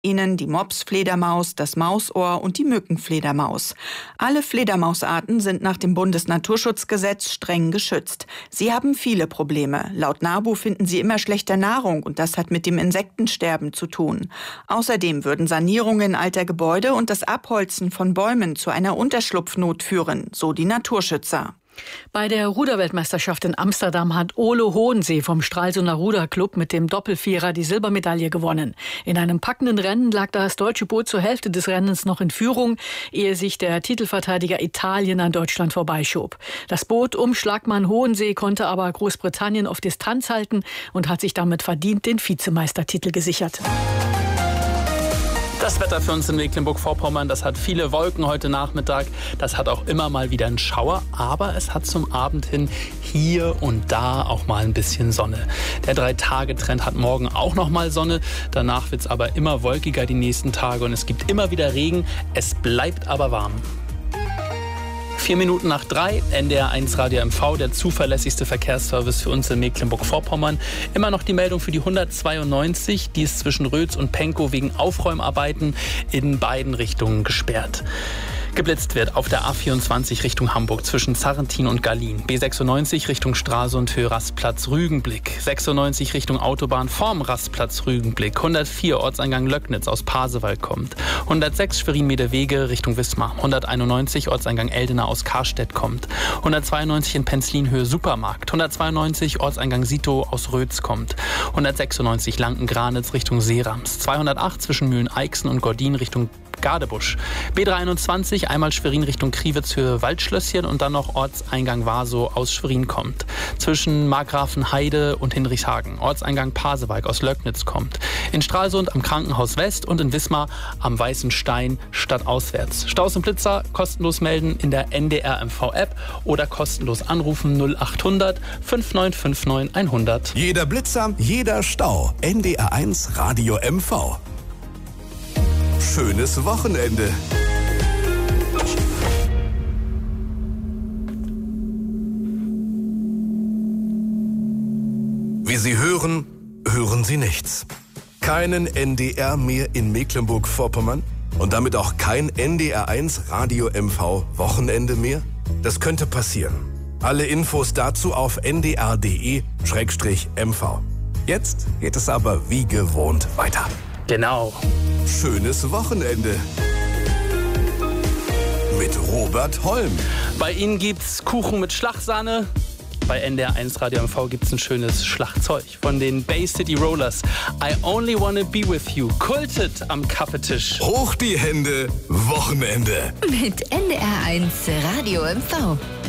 Ihnen die Mops-Fledermaus, das Mausohr und die Mückenfledermaus. Alle Fledermausarten sind nach dem Bundesnaturschutzgesetz streng geschützt. Sie haben viele Probleme. Laut NABU finden sie immer schlechter Nahrung und das hat mit dem Insektensterben zu tun. Außerdem würden Sanierungen alter Gebäude und das Abholzen von Bäumen zu einer Unterschlupfnot führen, so die Naturschützer. Bei der Ruderweltmeisterschaft in Amsterdam hat Ole Hohensee vom Stralsunder Ruderclub mit dem Doppelvierer die Silbermedaille gewonnen. In einem packenden Rennen lag das deutsche Boot zur Hälfte des Rennens noch in Führung, ehe sich der Titelverteidiger Italien an Deutschland vorbeischob. Das Boot um Schlagmann Hohensee konnte aber Großbritannien auf Distanz halten und hat sich damit verdient den Vizemeistertitel gesichert. Das Wetter für uns in Mecklenburg-Vorpommern, das hat viele Wolken heute Nachmittag. Das hat auch immer mal wieder einen Schauer, aber es hat zum Abend hin hier und da auch mal ein bisschen Sonne. Der 3-Tage-Trend hat morgen auch noch mal Sonne. Danach wird es aber immer wolkiger die nächsten Tage und es gibt immer wieder Regen. Es bleibt aber warm. 4 Minuten nach 3, NDR 1 Radio MV, der zuverlässigste Verkehrsservice für uns in Mecklenburg-Vorpommern. Immer noch die Meldung für die 192, die ist zwischen Rötz und Pankow wegen Aufräumarbeiten in beiden Richtungen gesperrt. Geblitzt wird auf der A24 Richtung Hamburg zwischen Zarrentin und Gallien. B96 Richtung Stralsund für Rastplatz Rügenblick. 96 Richtung Autobahn vorm Rastplatz Rügenblick. 104 Ortseingang Löcknitz aus Pasewalk kommt. 106 Schwerin-Meederwege Richtung Wismar. 191 Ortseingang Eldena aus Karstedt kommt. 192 in Penzlin Höhe Supermarkt. 192 Ortseingang Sito aus Rötz kommt. 196 Lanken-Granitz Richtung Seerams. 208 zwischen Mühlen-Eichsen und Gordin Richtung Gadebusch. B321 einmal Schwerin Richtung Kriwitz für Waldschlösschen und dann noch Ortseingang Warsow aus Schwerin kommt. Zwischen Markgrafenheide und Hinrichshagen. Ortseingang Pasewalk aus Löcknitz kommt. In Stralsund am Krankenhaus West und in Wismar am Weißen Stein stadtauswärts. Staus und Blitzer kostenlos melden in der NDR MV App oder kostenlos anrufen 0800 5959 100. Jeder Blitzer, jeder Stau. NDR 1 Radio MV. Schönes Wochenende. Wie Sie hören, hören Sie nichts. Keinen NDR mehr in Mecklenburg-Vorpommern und damit auch kein NDR 1 Radio MV Wochenende mehr? Das könnte passieren. Alle Infos dazu auf ndr.de/mv. Jetzt geht es aber wie gewohnt weiter. Genau. Schönes Wochenende. Mit Robert Holm. Bei Ihnen gibt's Kuchen mit Schlagsahne. Bei NDR 1 Radio MV gibt's ein schönes Schlagzeug von den Bay City Rollers. I Only Wanna Be With You. Kultet am Kaffeetisch. Hoch die Hände, Wochenende. Mit NDR 1 Radio MV.